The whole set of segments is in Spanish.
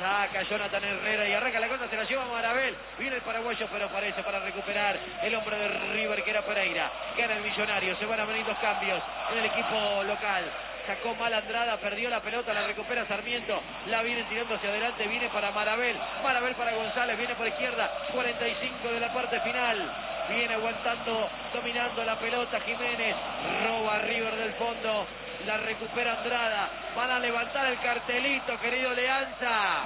Saca Jonathan Herrera y arranca la cosa, se la lleva Marabel. Viene el paraguayo, pero parece para recuperar el hombre de River, que era Pereira. Gana el Millonario, se van a venir los cambios en el equipo local. Sacó mal Andrada, perdió la pelota, la recupera Sarmiento, la viene tirando hacia adelante, viene para Marabel, Marabel para González, viene por izquierda, 45 de la parte final, viene aguantando, dominando la pelota Jiménez, roba River del fondo, la recupera Andrada, van a levantar el cartelito, querido Leanza.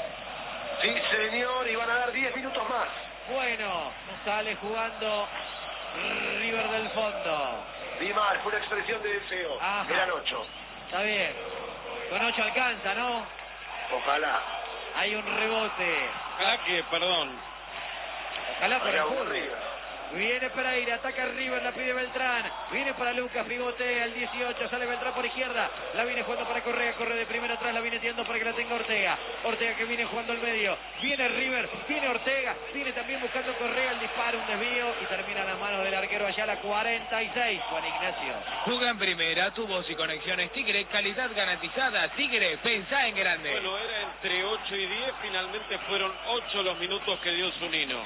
Sí, señor, y van a dar 10 minutos más. Bueno, sale jugando River del fondo. Di mal, fue una expresión de deseo. Ajá. Eran 8. Está bien. Con 8 alcanza, ¿no? Ojalá. Hay un rebote. Ojalá que, perdón. Ojalá por el fútbol. River. Viene Pereira, ataca River, la pide Beltrán. Viene para Lucas, pivotea el 18, sale Beltrán por izquierda. La viene jugando para Correa, corre de primera atrás, la viene tirando para que la tenga Ortega. Ortega que viene jugando al medio. Viene River, viene Ortega, viene también buscando Correa, el disparo, un desvío y termina en las manos del arquero allá a la 46, Juan Ignacio. Juega en primera, tubos y conexiones Tigre, calidad garantizada. Tigre, pensá en grande. Bueno, era entre 8 y 10, finalmente fueron 8 los minutos que dio Zunino.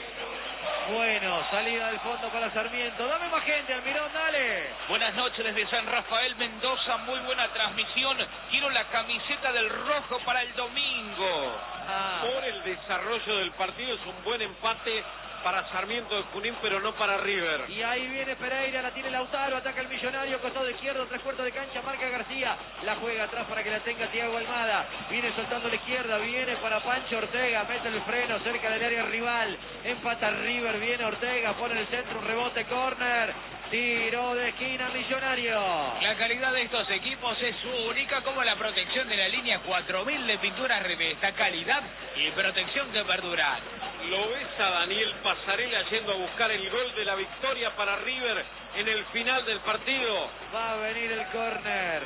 Bueno, salida del fondo para Sarmiento. Dame más gente, Almirón, dale. Buenas noches desde San Rafael, Mendoza. Muy buena transmisión. Quiero la camiseta del rojo para el domingo. Por el desarrollo del partido, es un buen empate para Sarmiento de Junín, pero no para River. Y ahí viene Pereira, la tiene Lautaro, ataca el Millonario, costado izquierdo, 3/4 de cancha, marca García, la juega atrás para que la tenga Thiago Almada, viene soltando la izquierda, viene para Pancho Ortega, mete el freno cerca del área rival, empata River, viene Ortega, pone el centro, un rebote, córner, tiro de esquina Millonario. La calidad de estos equipos es única, como la protección de la línea 4000 de pinturas Revesta, calidad y protección que perdura. Lo ves a Daniel Pasarela yendo a buscar el gol de la victoria para River en el final del partido. Va a venir el córner,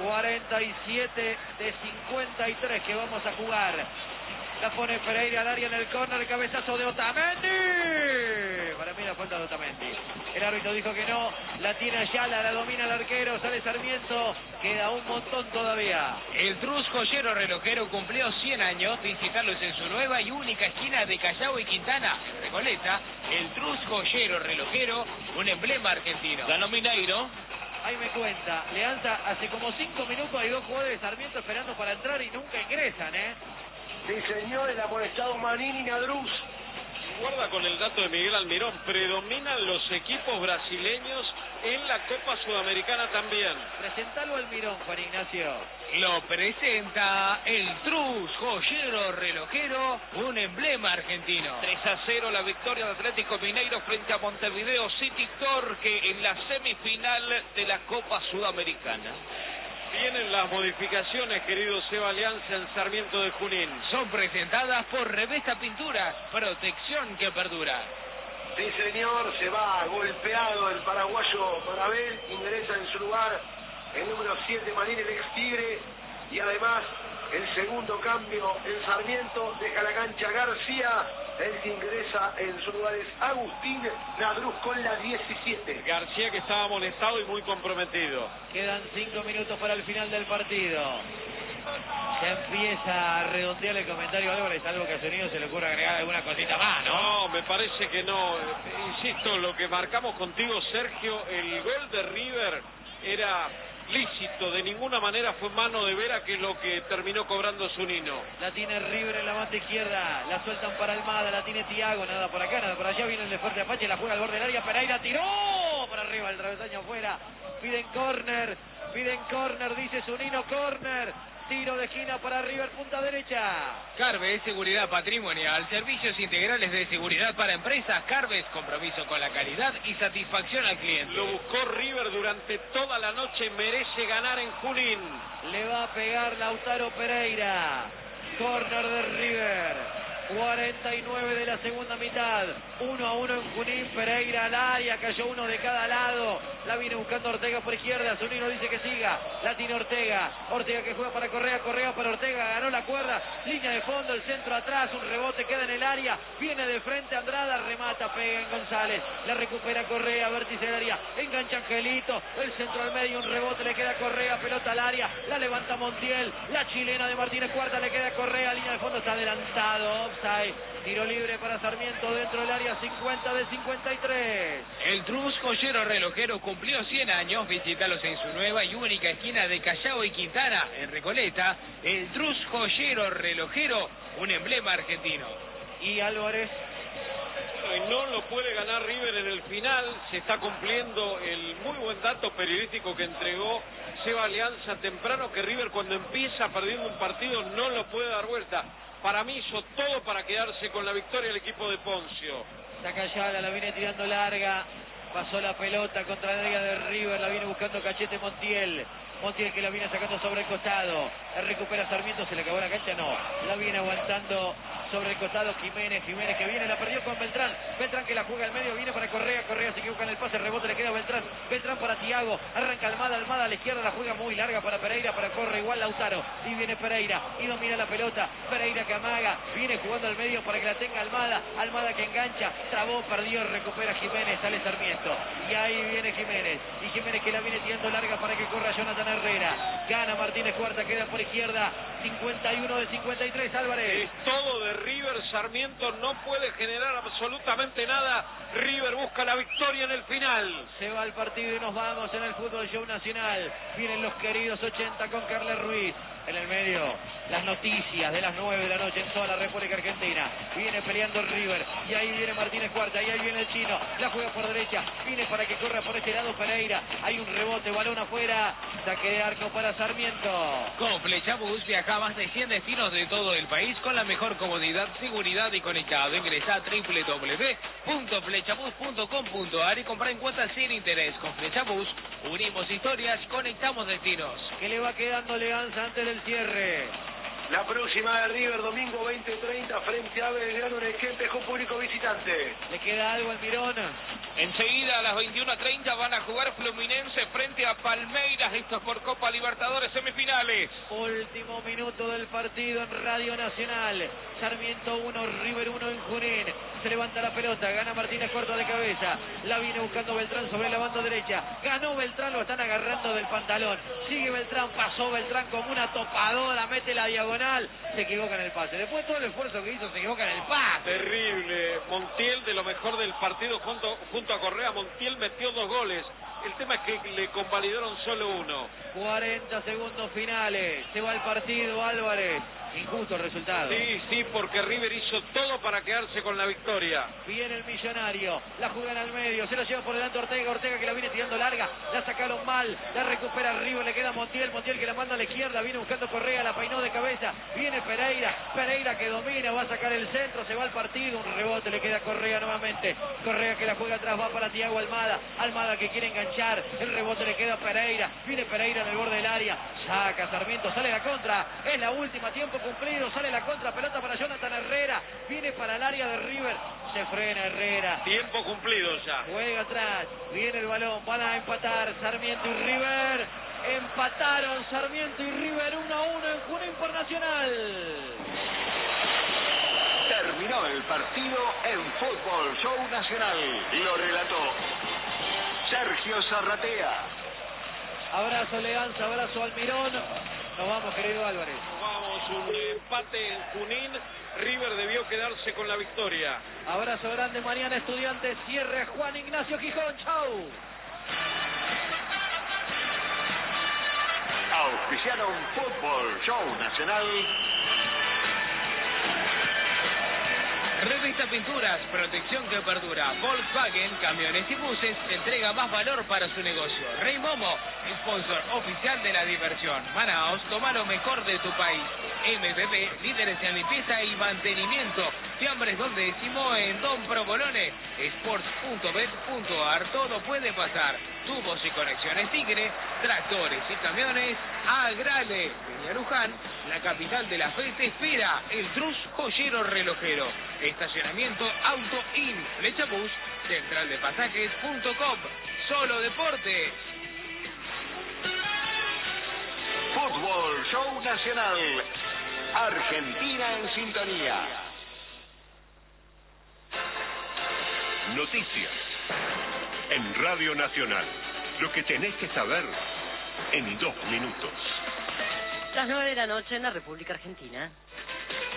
47 de 53 que vamos a jugar. La pone Pereira al área en el córner, cabezazo de Otamendi. Para mí la falta de Otamendi. El árbitro dijo que no, la tiene Ayala, la domina el arquero, sale Sarmiento, queda un montón todavía. El Trus Joyero Relojero cumplió 100 años, visitarlos en su nueva y única esquina de Callao y Quintana, Recoleta. El Trus Joyero Relojero, un emblema argentino. Ganó Mineiro. Ahí me cuenta, Leanza, hace como 5 minutos hay 2 jugadores de Sarmiento esperando para entrar y nunca ingresan, ¿eh? Sí, señor, el amonestado Manini y Nadruz. Guarda con el dato de Miguel Almirón, predominan los equipos brasileños en la Copa Sudamericana también. Presentalo Almirón, Juan Ignacio. Lo presenta el Trus Joyero Relojero, un emblema argentino. 3-0 la victoria de Atlético Mineiro frente a Montevideo City Torque en la semifinal de la Copa Sudamericana. Vienen las modificaciones, querido Seba Alianza, en Sarmiento de Junín. Son presentadas por Revesta Pinturas, protección que perdura. Sí, señor, se va golpeado el paraguayo Marabel, ingresa en su lugar el número 7 Marín, el ex Tigre, y además el segundo cambio en Sarmiento, deja la cancha García, el que ingresa en su lugar es Agustín Nadruz con la 17. García, que estaba amonestado y muy comprometido. Quedan 5 minutos para el final del partido. Se empieza a redondear el comentario Álvarez, algo que a Sonido se le ocurre agregar alguna cosita más, ¿no? No, me parece que no. Insisto, lo que marcamos contigo, Sergio, el gol de River era lícito, de ninguna manera fue mano de Vera, que es lo que terminó cobrando Zunino. La tiene River en la banda izquierda, la sueltan para Almada, la tiene Thiago, nada por acá, nada por allá, viene el de Fuerte Apache, la juega al borde del área, Pereira tiró para arriba, el travesaño afuera, piden córner, dice Zunino, córner, tiro de esquina para River, punta derecha. Carves, seguridad patrimonial, servicios integrales de seguridad para empresas. Carves, compromiso con la calidad y satisfacción al cliente. Lo buscó River durante toda la noche, merece ganar en Junín. Le va a pegar Lautaro Pereira, córner de River. 49 de la segunda mitad. 1-1 en Junín. Pereira al área. Cayó uno de cada lado. La viene buscando Ortega por izquierda. Zunino dice que siga. La tiene Ortega. Ortega que juega para Correa. Correa para Ortega. Ganó la cuerda. Línea de fondo. El centro atrás. Un rebote queda en el área. Viene de frente Andrada. Remata. Pega en González. La recupera Correa. Vértice del área. Engancha Angelito. El centro al medio. Un rebote. Le queda a Correa. Pelota al área. La levanta Montiel. La chilena de Martínez Cuarta. Le queda a Correa. Línea de fondo. Está adelantado. Offside. Tiro libre para Sarmiento dentro del área. 50 de 53. El Trus Joyero Relojero cumplió 100 años. Visítalos en su nueva y única esquina de Callao y Quintana, en Recoleta. El Trus Joyero Relojero, un emblema argentino. Y Álvarez. No lo puede ganar River en el final. Se está cumpliendo el muy buen dato periodístico que entregó Seba Alianza temprano, que River cuando empieza perdiendo un partido no lo puede dar vuelta. Para mí hizo todo para quedarse con la victoria el equipo de Poncio. Saca Yala, la viene tirando larga. Pasó la pelota contra la área de River. La viene buscando Cachete Montiel. Montiel que la viene sacando sobre el costado. Recupera Sarmiento. ¿Se le acabó la cancha? No. La viene aguantando sobre el costado Jiménez. Jiménez que viene. La perdió con Beltrán. Beltrán que la juega al medio. Viene para Correa. Correa se equivoca en el pase. Rebote le queda a Beltrán. Beltrán para Thiago. Arranca Almada. Almada a la izquierda. La juega muy larga para Pereira. Para corre igual Lautaro. Y viene Pereira. Y domina la pelota. Pereira que amaga. Viene jugando al medio para que la tenga Almada. Almada que engancha. Trabó. Perdió. Recupera Jiménez. Sale Sarmiento. Y ahí viene Jiménez. Y Jiménez que la viene tirando larga para que corra Jonathan Herrera. Gana Martínez Cuarta. Queda por izquierda. 51 de 53. Álvarez. Es todo de River. Sarmiento no puede generar absolutamente nada. River busca la victoria en el final. Se va el partido y nos vamos en el Fútbol Show Nacional. Vienen los queridos 80 con Carles Ruiz. En el medio, las noticias de las 9 de la noche en toda la República Argentina. Viene peleando River. Y ahí viene Martínez Cuarta. Y ahí viene el chino. La juega por derecha. Viene para que corra por este lado Pereira. Hay un rebote, balón afuera. Saque de arco para Sarmiento. Con Flechabús viaja a más de 100 destinos de todo el país con la mejor comodidad, seguridad y conectado. Ingresa a www.flechabús.com.ar y compra en cuotas sin interés. Con Flechabús unimos historias, conectamos destinos. Que le va quedando Leganza antes del cierre. La próxima de River, domingo 20:30, frente a Belgrano en el Kempes, con público visitante. ¿Le queda algo al Mirón? Enseguida a las 21:30 van a jugar Fluminense frente a Palmeiras. Esto es por Copa Libertadores semifinales. Último minuto del partido en Radio Nacional. Sarmiento 1, River 1 en Junín. Se levanta la pelota, gana Martínez Cuarta de cabeza. La viene buscando Beltrán sobre la banda derecha. Ganó Beltrán, lo están agarrando del pantalón. Sigue Beltrán, pasó Beltrán como una topadora, mete la diagonal. Se equivoca en el pase. Después de todo el esfuerzo que hizo, se equivoca en el pase. Terrible. Montiel, de lo mejor del partido junto a Correa. Montiel metió 2 goles. El tema es que le convalidaron solo uno. 40 segundos finales. Se va el partido, Álvarez. Injusto el resultado. Sí, porque River hizo todo para quedarse con la victoria. Viene el Millonario, la juegan al medio, se la lleva por delante Ortega, Ortega que la viene tirando larga, la sacaron mal, la recupera River, le queda Montiel, Montiel que la manda a la izquierda, viene buscando Correa, la peinó de cabeza, viene Pereira, Pereira que domina, va a sacar el centro, se va al partido, un rebote, le queda Correa nuevamente, Correa que la juega atrás, va para Thiago Almada, Almada que quiere enganchar, el rebote le queda a Pereira, viene Pereira en el borde del área, saca Sarmiento, sale la contra, es la última, tiempo cumplido, sale la contra, pelota para Jonathan Herrera, viene para el área de River, se frena Herrera. Tiempo cumplido ya. Juega atrás, viene el balón, van a empatar Sarmiento y River. Empataron Sarmiento y River 1-1 en Junín por Nacional. Terminó el partido en Fútbol Show Nacional. Lo relató Sergio Zarratea. Abrazo Leganza, abrazo Almirón. Nos vamos, querido Álvarez. Vamos, un empate en Junín. River debió quedarse con la victoria. Abrazo grande, mañana Estudiantes, cierre Juan Ignacio Gijón, chau. Auspiciaron Fútbol Show Nacional. Revista Pinturas, protección que perdura. Volkswagen, camiones y buses, entrega más valor para su negocio. Rey Momo, sponsor oficial de la diversión. Manaos, toma lo mejor de tu país. MPP, líderes en limpieza y mantenimiento. Fiambres Don Décimo en Don Provolone. Sports.bet.ar. Todo puede pasar. Tubos y conexiones Tigre, tractores y camiones Agrale. Peña Luján, la capital de la fe, te espera. El Trus Joyero Relojero. Estacionamiento Auto In, Flecha Bus, centraldepasajes.com. Solo deportes. Fútbol Show Nacional. Argentina en sintonía. Noticias en Radio Nacional. Lo que tenés que saber en 2 minutos. Las 9 de la noche en la República Argentina.